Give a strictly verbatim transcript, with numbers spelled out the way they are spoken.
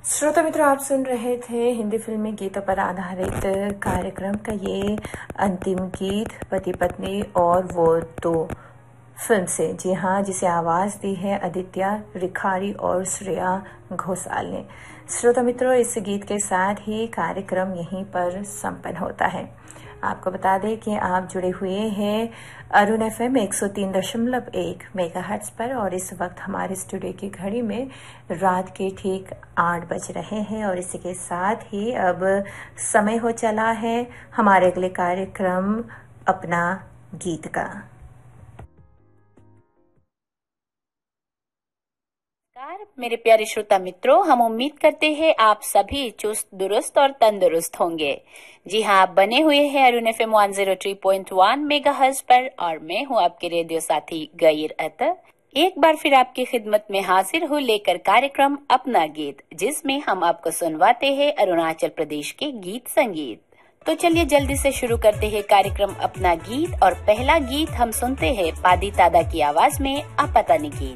श्रोता मित्रों, आप सुन रहे थे हिंदी फिल्मी गीतों पर आधारित कार्यक्रम का ये अंतिम गीत पति पत्नी और वो दो फिल्म से। जी हाँ, जिसे आवाज दी है आदित्य रिखारी और श्रेया घोषाल ने। श्रोता मित्रों, इस गीत के साथ ही कार्यक्रम यहीं पर संपन्न होता है। आपको बता दें कि आप जुड़े हुए हैं अरुण एफ एम एक सौ तीन दशमलव एक मेगाहर्ट्ज पर और इस वक्त हमारे स्टूडियो की घड़ी में रात के ठीक आठ बज रहे हैं और इसी के साथ ही अब समय हो चला है हमारे अगले कार्यक्रम अपना गीत का। मेरे प्यारे श्रोता मित्रों, हम उम्मीद करते हैं आप सभी चुस्त दुरुस्त और तंदुरुस्त होंगे। जी हाँ, आप बने हुए हैं अरुण एफ एम एक सौ तीन पॉइंट एक मेगाहर्ट्ज पर और मैं हूँ आपके रेडियो साथी गैर अतर। एक बार फिर आपकी खिदमत में हाजिर हूँ लेकर कार्यक्रम अपना गीत, जिसमें हम आपको सुनवाते हैं अरुणाचल प्रदेश के गीत संगीत। तो चलिए जल्दी से शुरू करते हैं कार्यक्रम अपना गीत और पहला गीत हम सुनते हैं पादी तादा की आवाज में अपतानी गीत।